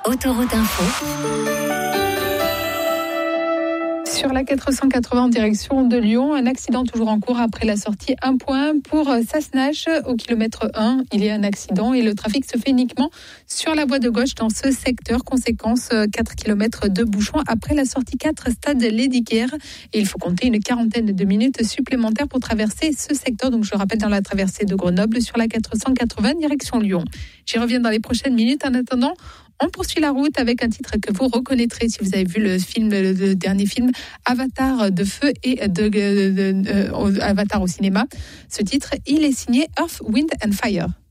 Autoroute Info. Sur la 480 en direction de Lyon, un accident toujours en cours après la sortie 1.1 pour Sassenage au kilomètre 1. Il y a un accident et le trafic se fait uniquement sur la voie de gauche dans ce secteur. Conséquence, 4 km de bouchons après la sortie 4 stade Lédicaire. Et il faut compter une quarantaine de minutes supplémentaires pour traverser ce secteur. Donc je le rappelle, dans la traversée de Grenoble sur la 480 direction Lyon. J'y reviens dans les prochaines minutes. En attendant, on poursuit la route avec un titre que vous reconnaîtrez si vous avez vu le dernier film Avatar de feu et Avatar au cinéma. Ce titre, il est signé Earth, Wind and Fire.